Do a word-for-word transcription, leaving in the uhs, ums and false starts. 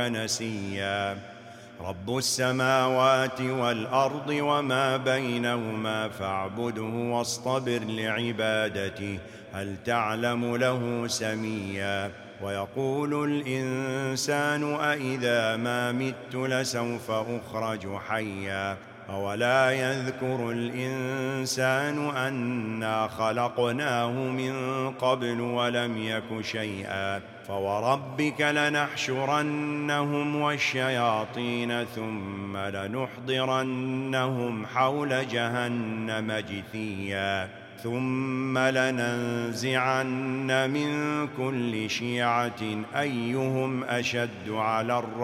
نسيا رب السماوات والأرض وما بينهما فاعبده واصطبر لعبادته هل تعلم له سميا ويقول الإنسان أإذا ما مت لسوف أخرج حيا أولا يذكر الإنسان أنا خلقناه من قبل ولم يك شيئا فوربك لنحشرنهم والشياطين ثم لنحضرنهم حول جهنم جثيا ثم لننزعن من كل شيعة أيهم أشد على الرحمن